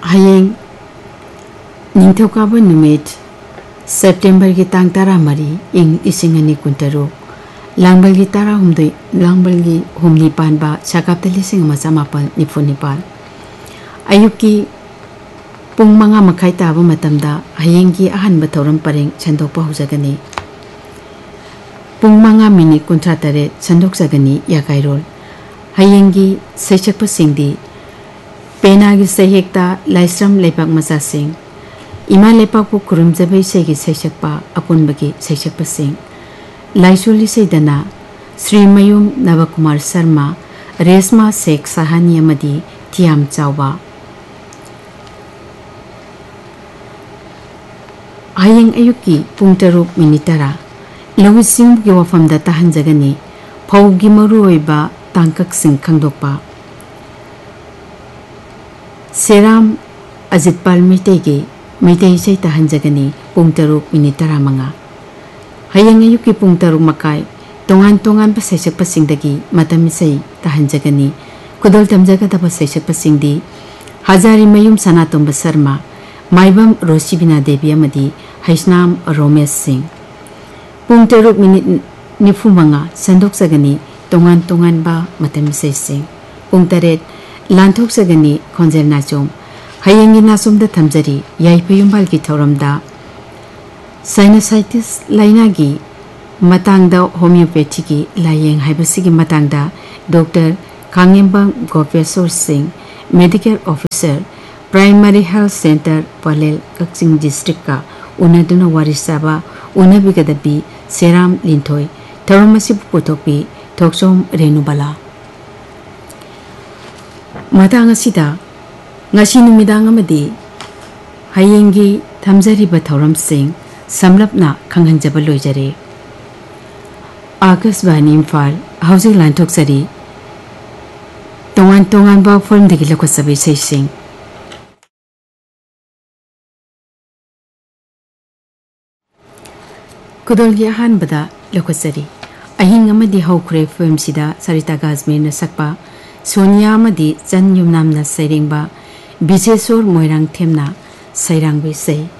Hayeng Ningthokaba numit September ki tang 13 ing isingani kuntaruk Langbal ki humni panba sakapta lising masamapal nifunipal ayuki pung mga makai taba matamda hayeng ki ahan batauram pareng chandokpa hujagani pung mga minit kuntratare chandok sagani yakairol hayeng ki sechakpa singdi penagi sehekta laisram lepak masasing ima lepak ku kurumjabai segi sechakpa apunbagi sechakpa sing Laisuli Sedana Sri Mayum Navakumar Sharma Resma Sheikh Sahani Amadi Tiam Chawba Hayeng ayuki pung 7 minitara Lawising gi wafamda tahanjagani phaugi maruoiba tangkak sing khangdokpa Seram Ajitpal Mitegi Mitei sei tahanjagani pung 7 minitara manga Hayeng ayuki pung 7 makai tongan pa saisak pasingdagi matamisay tahanjagani kudol tamjagadaba saisak pasingdi Hazari Mayum Sanatomba Sharma Maibam Roshibina Devi amadi Haisnam Romesh Singh pung 7 minit nifumanga sandok sagani tongan ba matamisay sing pung 8 lanthok sagani khonjel nachom Hayengi nasomda thamjari yaipayumbal ki thoramda Sinusitis lainagi matangda homeopathy ki layeng haibasigi matangda Dr. Kangembang Gopeswar Singh Medical Officer Primary Health Center Palel Kakching District ka unaduna warisaba unabigadabi Seram Linthoi Tharamasi putopi Thoksom Renubala matang asida ngasi numidang amadi hayengi thamjariba thoram sing Samlapna Kanghanjaba Loijare Akashvani Imphal Housing Lanthok Sari Tongan ba form degi lakwasabe seising Kudolgi ahan bada lakwasari Ahing amadi haukure film sida Sarita Gazmir na sakpa Sonia amadi Jan Yumnam na sairengba Bijeshwar Moirang Themna sairangbe sei